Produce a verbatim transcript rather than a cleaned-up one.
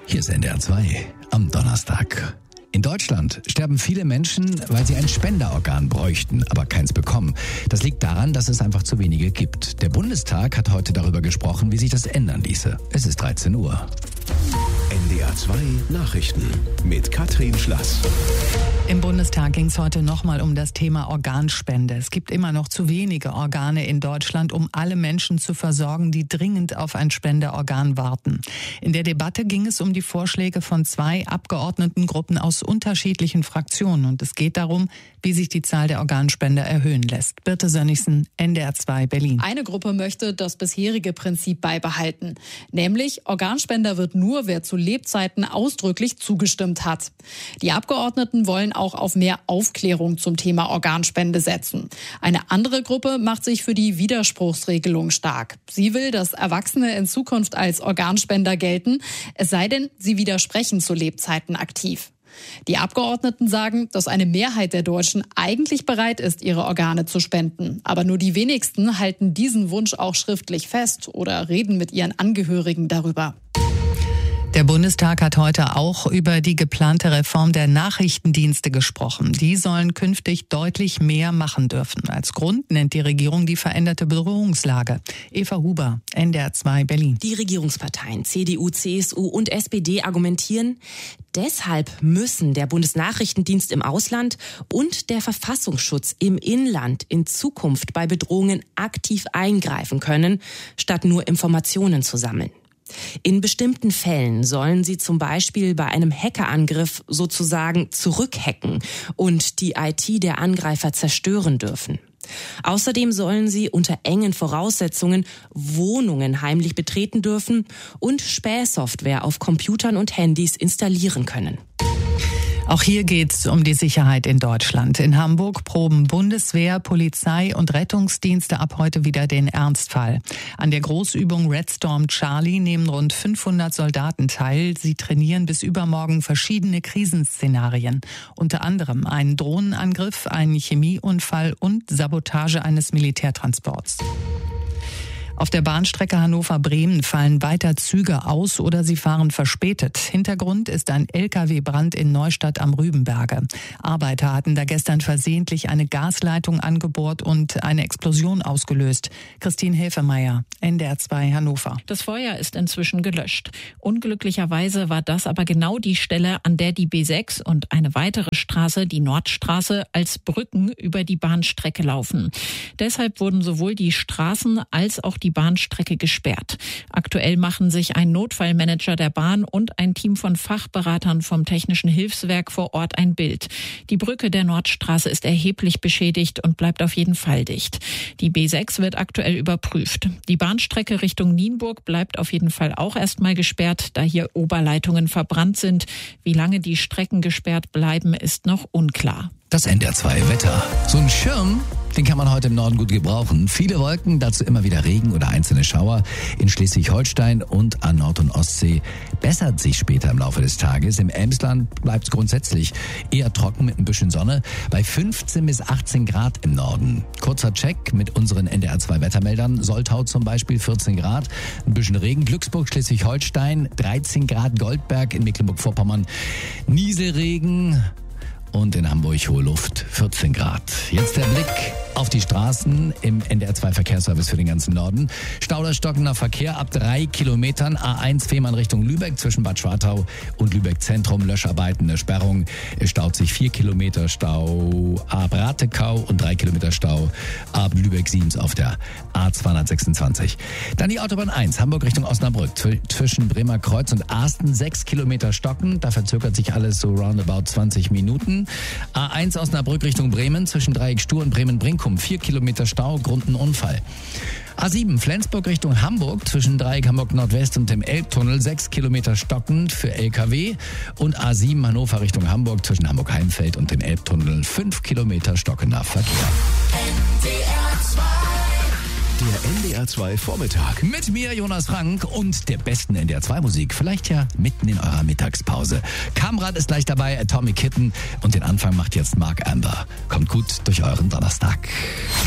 Hier ist N D R zwei am Donnerstag. In Deutschland sterben viele Menschen, weil sie ein Spenderorgan bräuchten, aber keins bekommen. Das liegt daran, dass es einfach zu wenige gibt. Der Bundestag hat heute darüber gesprochen, wie sich das ändern ließe. Es ist dreizehn Uhr. N D R zwei Nachrichten mit Katrin Schlass. Im Bundestag ging es heute nochmal um das Thema Organspende. Es gibt immer noch zu wenige Organe in Deutschland, um alle Menschen zu versorgen, die dringend auf ein Spenderorgan warten. In der Debatte ging es um die Vorschläge von zwei Abgeordnetengruppen aus unterschiedlichen Fraktionen. Und es geht darum, wie sich die Zahl der Organspender erhöhen lässt. Birte Sönnigsen, N D R zwei Berlin. Eine Gruppe möchte das bisherige Prinzip beibehalten. Nämlich, Organspender wird nur, wer zu Lebzeiten ausdrücklich zugestimmt hat. Die Abgeordneten wollen auch auf mehr Aufklärung zum Thema Organspende setzen. Eine andere Gruppe macht sich für die Widerspruchsregelung stark. Sie will, dass Erwachsene in Zukunft als Organspender gelten, es sei denn, sie widersprechen zu Lebzeiten aktiv. Die Abgeordneten sagen, dass eine Mehrheit der Deutschen eigentlich bereit ist, ihre Organe zu spenden. Aber nur die wenigsten halten diesen Wunsch auch schriftlich fest oder reden mit ihren Angehörigen darüber. Der Bundestag hat heute auch über die geplante Reform der Nachrichtendienste gesprochen. Die sollen künftig deutlich mehr machen dürfen. Als Grund nennt die Regierung die veränderte Bedrohungslage. Eva Huber, N D R zwei Berlin. Die Regierungsparteien C D U, C S U und S P D argumentieren, deshalb müssen der Bundesnachrichtendienst im Ausland und der Verfassungsschutz im Inland in Zukunft bei Bedrohungen aktiv eingreifen können, statt nur Informationen zu sammeln. In bestimmten Fällen sollen sie zum Beispiel bei einem Hackerangriff sozusagen zurückhacken und die I T der Angreifer zerstören dürfen. Außerdem sollen sie unter engen Voraussetzungen Wohnungen heimlich betreten dürfen und Spähsoftware auf Computern und Handys installieren können. Auch hier geht's um die Sicherheit in Deutschland. In Hamburg proben Bundeswehr, Polizei und Rettungsdienste ab heute wieder den Ernstfall. An der Großübung Red Storm Charlie nehmen rund fünfhundert Soldaten teil. Sie trainieren bis übermorgen verschiedene Krisenszenarien. Unter anderem einen Drohnenangriff, einen Chemieunfall und Sabotage eines Militärtransports. Auf der Bahnstrecke Hannover-Bremen fallen weiter Züge aus oder sie fahren verspätet. Hintergrund ist ein L K W-Brand in Neustadt am Rübenberge. Arbeiter hatten da gestern versehentlich eine Gasleitung angebohrt und eine Explosion ausgelöst. Christine Häfemeier, N D R zwei Hannover. Das Feuer ist inzwischen gelöscht. Unglücklicherweise war das aber genau die Stelle, an der die B sechs und eine weitere Straße, die Nordstraße, als Brücken über die Bahnstrecke laufen. Deshalb wurden sowohl die Straßen als auch die die Bahnstrecke gesperrt. Aktuell machen sich ein Notfallmanager der Bahn und ein Team von Fachberatern vom Technischen Hilfswerk vor Ort ein Bild. Die Brücke der Nordstraße ist erheblich beschädigt und bleibt auf jeden Fall dicht. Die B sechs wird aktuell überprüft. Die Bahnstrecke Richtung Nienburg bleibt auf jeden Fall auch erstmal gesperrt, da hier Oberleitungen verbrannt sind. Wie lange die Strecken gesperrt bleiben, ist noch unklar. Das N D R zwei Wetter. So ein Schirm, den kann man heute im Norden gut gebrauchen. Viele Wolken, dazu immer wieder Regen oder einzelne Schauer. In Schleswig-Holstein und an Nord- und Ostsee bessert sich später im Laufe des Tages. Im Emsland bleibt es grundsätzlich eher trocken mit ein bisschen Sonne. Bei fünfzehn bis achtzehn Grad im Norden. Kurzer Check mit unseren N D R zwei Wettermeldern. Soltau zum Beispiel vierzehn Grad. Ein bisschen Regen. Glücksburg, Schleswig-Holstein dreizehn Grad. Goldberg in Mecklenburg-Vorpommern Nieselregen. Und in Hamburg hohe Luft, vierzehn Grad. Jetzt der Blick auf die Straßen im N D R zwei Verkehrsservice für den ganzen Norden. Stauderstockender Verkehr ab drei Kilometern. A eins Fehmarn Richtung Lübeck zwischen Bad Schwartau und Lübeck Zentrum. Löscharbeiten, eine Sperrung. Es staut sich vier Kilometer Stau ab Ratekau und drei Kilometer Stau ab Lübeck-Siems auf der A zweihundertsechsundzwanzig. Dann die Autobahn eins, Hamburg Richtung Osnabrück. Zwischen Bremer Kreuz und Arsten sechs Kilometer stocken. Da verzögert sich alles so roundabout zwanzig Minuten. A eins Osnabrück Richtung Bremen zwischen Dreieck Stur und Bremen-Brinkum. vier Kilometer Stau, Grund ein Unfall. A sieben Flensburg Richtung Hamburg zwischen Dreieck Hamburg Nordwest und dem Elbtunnel sechs Kilometer stockend für L K W. Und A sieben Hannover Richtung Hamburg zwischen Hamburg-Heimfeld und dem Elbtunnel fünf Kilometer stockender Verkehr. Der N D R zwei Vormittag. Mit mir, Jonas Frank, und der besten N D R zwei Musik. Vielleicht ja mitten in eurer Mittagspause. Kamrat ist gleich dabei, Atomic Kitten. Und den Anfang macht jetzt Mark Amber. Kommt gut durch euren Donnerstag.